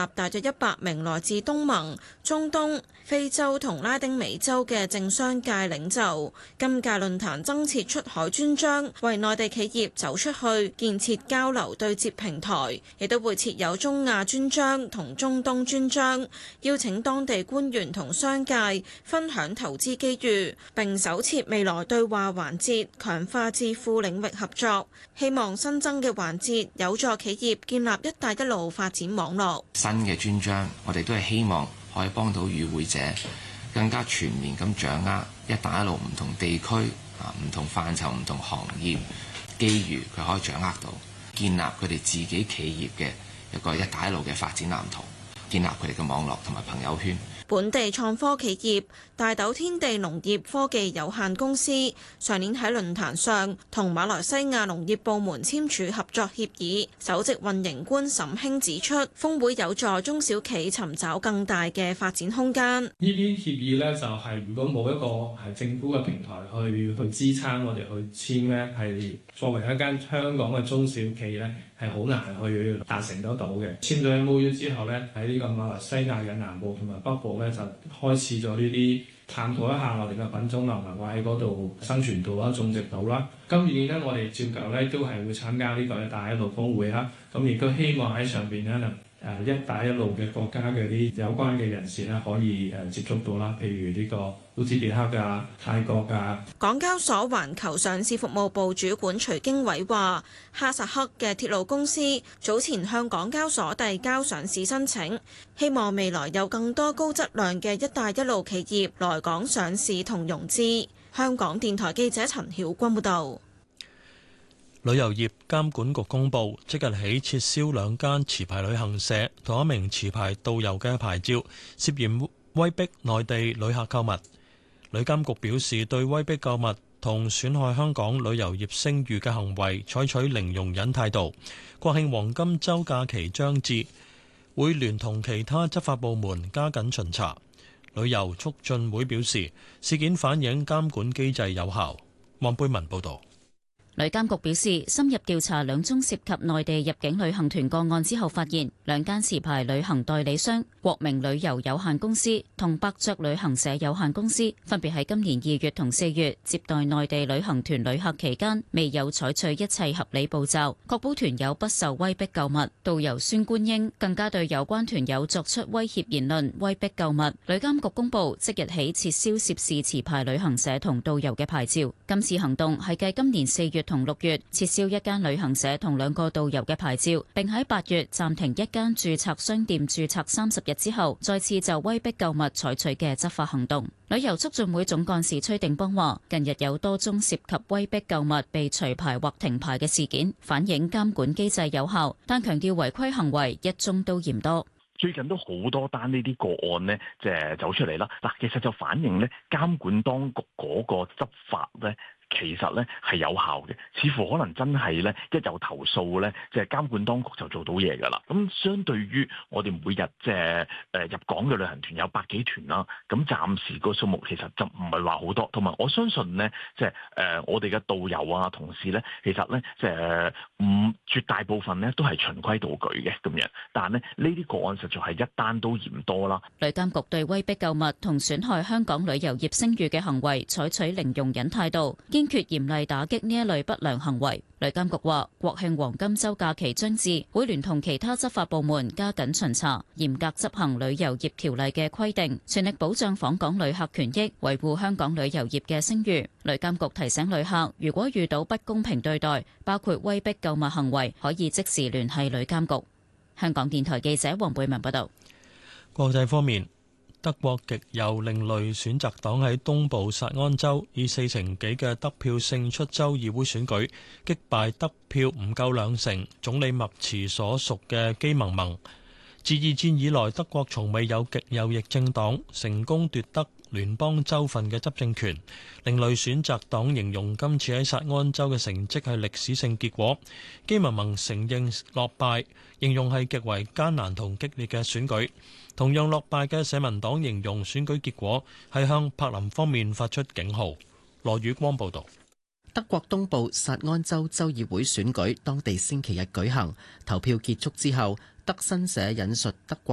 大約100名來自東盟、中東、非洲同拉丁美洲嘅政商界領袖。今屆論壇增設出海專章，為內地企業走出去建設交流對接平台，亦都會設有中亞專章同中東專章，邀請當地官員同商界分享投資機遇，並首設未來對話環節，強化智庫領域合作。希望新增嘅環節有助企業建立一帶一路發展網絡。 新嘅專章，我哋都係希望可以幫到與會者更加全面咁掌握一帶一路唔同地區唔同範疇、唔同行業機遇，佢可以掌握到，建立佢哋自己企業嘅一個一帶一路嘅發展藍圖，建立佢哋嘅網絡同埋朋友圈。 本地創科企業大豆天地農業科技有限公司上年喺論壇上同馬來西亞農業部門簽署合作協議。首席運營官沈興指出，峰會有助中小企尋找更大嘅發展空間。 呢啲協議呢，就係如果冇一個係政府嘅平台去支撐我哋去簽呢，係作為一間香港嘅中小企呢，係好難去達成得到嘅。簽咗 MOU 之後呢，喺呢個馬來西亞嘅南部同埋北部呢，就開始咗呢啲探討一下我哋嘅品種能唔能夠喺嗰度生存到啦、種植到啦。今年呢，我哋照舊呢都係會參加呢個一帶一路峰會啦。咁亦都希望喺上邊呢，一帶一路嘅國家嘅啲有關嘅人士呢，可以接觸到啦。譬如呢個烏茲別克㗎、泰國㗎。 港交所環球上市服務部主管徐經緯話，哈薩克嘅鐵路公司早前向港交所遞交上市申請，希望未來有更多高質量嘅一帶一路企業來港上市同融資。香港電台記者陳曉君報導。 旅遊業監管局公佈，即日起撤銷2間持牌旅行社同1名持牌導遊嘅牌照，涉嫌威逼內地旅客購物。旅監局表示，對威逼購物同損害香港旅遊業聲譽嘅行為採取零容忍態度。國慶黃金週假期將至，會聯同其他執法部門加緊巡查。旅遊促進會表示，事件反映監管機制有效。黃貝文報導。 旅監局表示，深入調查2宗涉及內地入境旅行團個案之後，發現2間持牌旅行代理商國明旅遊有限公司同伯爵旅行社有限公司，分別喺今年2月同4月接待內地旅行團旅客期間，未有採取一切合理步驟，確保團友不受威逼購物。導遊孫觀英更加對有關團友作出威脅言論，威逼購物。旅監局公佈，即日起撤銷涉事持牌旅行社同導遊嘅牌照。今次行動係繼今年4月同6月撤銷1間旅行社同2個導遊嘅牌照，並喺8月暫停1間註冊商店註冊30日之後，再次就威逼購物採取嘅執法行動。旅遊促進會總幹事崔定邦話，近日有多宗涉及威逼購物被除牌或停牌嘅事件，反映監管機制有效，但強調違規行為一宗都嫌多。 最近都好多單呢啲個案呢，即係走出嚟啦。嗱，其實就反映呢監管當局嗰個執法呢，其實咧係有效嘅，似乎可能真係咧一有投訴咧，即係監管當局就做到嘢㗎啦。咁相對於我哋每日即係入港嘅旅行團有百幾團啦，咁暫時個數目其實就唔係話好多。同埋我相信咧，即係我哋嘅導遊啊同事咧，其實咧即係絕大部分咧都係循規蹈矩嘅咁樣。但係咧呢啲個案實在係一單都嫌多啦。 旅監局對威逼購物同損害香港旅遊業聲譽嘅行為採取零容忍態度，堅決嚴厲打擊呢一類不良行為。旅監局話，國慶黃金週假期將至，會聯同其他執法部門加緊巡查，嚴格執行旅遊業條例嘅規定，全力保障訪港旅客權益，維護香港旅遊業嘅聲譽。旅監局提醒旅客，如果遇到不公平對待，包括威逼購物行為，可以即時聯繫旅監局。香港電台記者黃貝文報道。 國際方面，德國極右另類選擇黨喺東部薩安州以4成幾嘅得票勝出州議會選舉，擊敗得票唔夠2成總理默茨所屬嘅基民盟。自二戰以來，德國從未有極右翼政黨成功奪得聯邦州份嘅執政權。另類選擇黨形容今次喺薩安州嘅成績係歷史性結果。基民盟承認落敗，形容係極為艱難同激烈嘅選舉。同樣落敗嘅社民黨形容選舉結果係向柏林方面發出警號。羅宇光報導。 德國東部薩安州州議會選舉當地星期日舉行，投票結束之後，德新社引述德國